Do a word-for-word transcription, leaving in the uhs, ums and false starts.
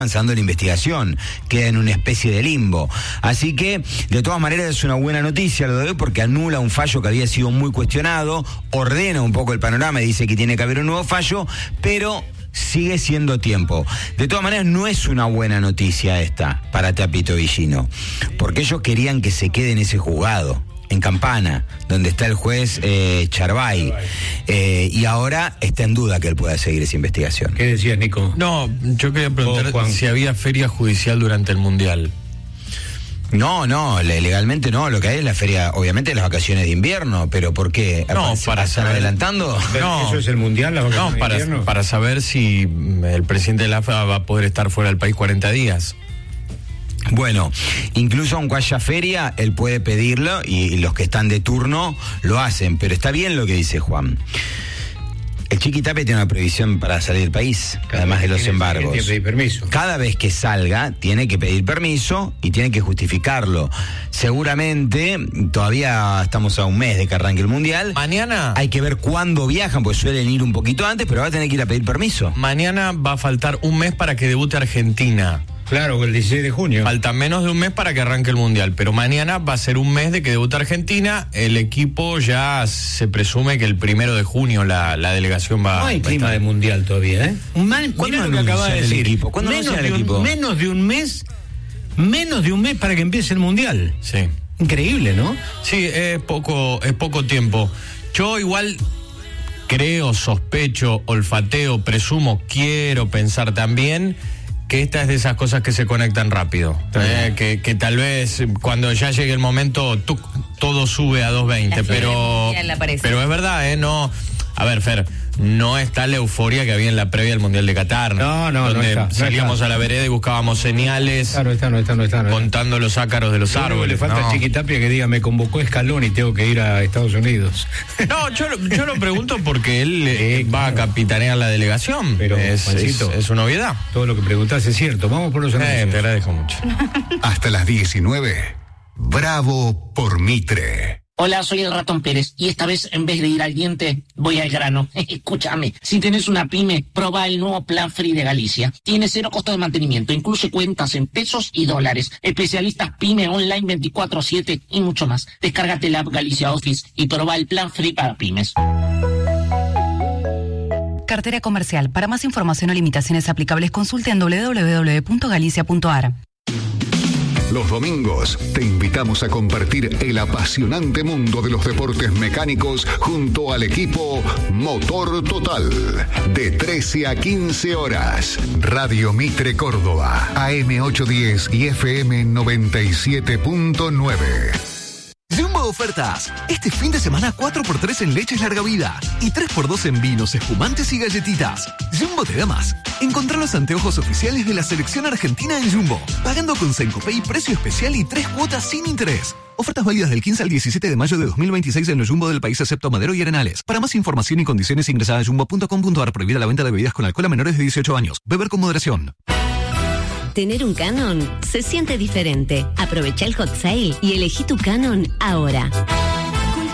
avanzando la investigación, queda en una especie de limbo. Así que, de todas maneras, es una buena noticia lo de hoy porque anula un fallo que había sido muy cuestionado, ordena un poco el panorama y dice que tiene que haber un nuevo fallo, pero sigue siendo tiempo. De todas maneras, no es una buena noticia esta para Tapito Villino, porque ellos querían que se quede en ese juzgado, en Campana, donde está el juez eh, Charbay, eh, y ahora está en duda que él pueda seguir esa investigación. ¿Qué decías, Nico? No, yo quería preguntar oh, si había feria judicial durante el Mundial. No, no, legalmente no, lo que hay es la feria, obviamente las vacaciones de invierno, pero ¿por qué? No, ¿Se para están saber, adelantando? No, ¿eso es el Mundial, las vacaciones no, para, de invierno? para saber si el presidente de la A F A va a poder estar fuera del país cuarenta días. Bueno, incluso aunque haya feria, él puede pedirlo y los que están de turno lo hacen, pero está bien lo que dice Juan. El Chiquitape tiene una prohibición para salir del país, además de los embargos. Tiene que pedir permiso. Cada vez que salga, tiene que pedir permiso y tiene que justificarlo. Seguramente, todavía estamos a un mes de que arranque el Mundial. Mañana... Hay que ver cuándo viajan, pues suelen ir un poquito antes, pero va a tener que ir a pedir permiso. Mañana va a faltar un mes para que debute Argentina. Claro, el dieciséis de junio. Falta menos de un mes para que arranque el Mundial, pero mañana va a ser un mes de que debuta Argentina. El equipo ya se presume que el primero de junio la, la delegación va... No hay va clima estar. de Mundial todavía, ¿eh? Man, ¿Cuándo mirá lo que acaba de anuncian el decir. equipo? ¿Cuándo Menos anuncian de, el un, equipo? menos de un mes, menos de un mes para que empiece el Mundial. Sí. Increíble, ¿no? Sí, es poco, es poco tiempo. Yo igual creo, sospecho, olfateo, presumo, quiero pensar también que esta es de esas cosas que se conectan rápido. Eh, que, que tal vez cuando ya llegue el momento tuc, todo sube a doscientos veinte, pero, pero es verdad, ¿eh? No, a ver, Fer, no está la euforia que había en la previa del Mundial de Qatar. No, no, donde no está, salíamos no está. a la vereda y buscábamos señales. Claro, está, no está, no está. No está. Contando los ácaros de los Lo único árboles. que le falta no. a Chiquitapia que diga, me convocó Scaloni y tengo que ir a Estados Unidos. No, yo, yo lo pregunto porque él eh, va a capitanear la delegación. Pero, es, Juancito, es, es una obviedad. Todo lo que preguntás es cierto. Vamos por los Eh, anuncios. te agradezco mucho. Hasta las diecinueve. Bravo por Mitre. Hola, soy el Ratón Pérez y esta vez en vez de ir al diente voy al grano. Escúchame, si tenés una pyme, probá el nuevo Plan Free de Galicia. Tiene cero costo de mantenimiento, incluye cuentas en pesos y dólares, especialistas pyme online veinticuatro siete y mucho más. Descárgate la app Galicia Office y probá el Plan Free para pymes. Cartera comercial. Para más información o limitaciones aplicables, consulte en doble u doble u doble u punto galicia punto a r. Los domingos te invitamos a compartir el apasionante mundo de los deportes mecánicos junto al equipo Motor Total. De trece a quince horas. Radio Mitre Córdoba. A M ochocientos diez y F M noventa y siete punto nueve. Jumbo Ofertas. Este fin de semana cuatro por tres en leches larga vida y tres por dos en vinos, espumantes y galletitas. Jumbo te da más. Encontrá los anteojos oficiales de la selección argentina en Jumbo, pagando con Sencopay precio especial y tres cuotas sin interés. Ofertas válidas del quince al diecisiete de mayo de dos mil veintiséis en los Jumbo del país excepto Madero y Arenales. Para más información y condiciones ingresa a jumbo punto com punto a r. Prohibida la venta de bebidas con alcohol a menores de dieciocho años. Beber con moderación. Tener un Canon se siente diferente. Aprovecha el hot sale y elegí tu Canon ahora.